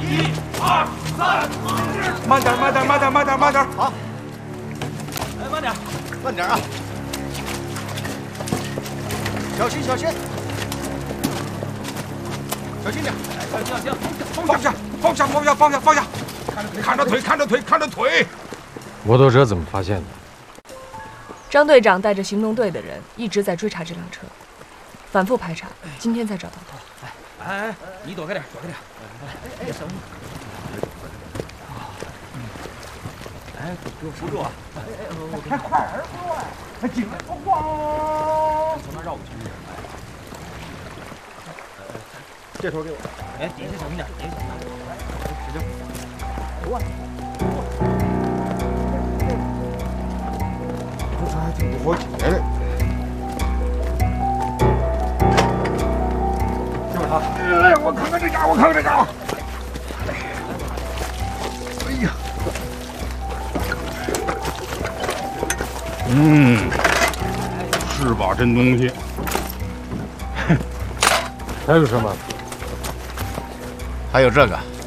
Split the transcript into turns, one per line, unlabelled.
慢点，慢点，慢点，慢点，慢点。
好。
哎，慢点，
慢点啊！小心，小心，小心点！
小心，小心！
放下，放下，放下，放下，放下！看着腿，看着腿，看着腿！
摩托车怎么发现的？
张队长带着行动队的人一直在追查这辆车，反复排查，今天才找到他。
哎，你躲开点，躲开点。哎，小心！哎，给我扶住啊！
开快点，快！紧着晃！
从那绕过去。
这头给我。
哎，底下小心点，底下小心点。使劲！
这还挺不好解的。
就是他！哎，我看看这家伙，我看看这家伙！哎呀！
是把真东西。
还有什么？
还有这个。